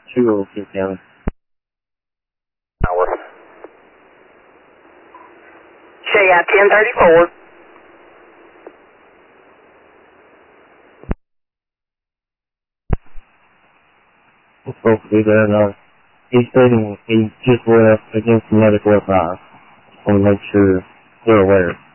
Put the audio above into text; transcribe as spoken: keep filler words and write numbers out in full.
two oh six County. Hour. Cheyenne ten thirty-four. It's supposed to be there now. He's stating he just left against the medical advice. I want to make sure they're aware.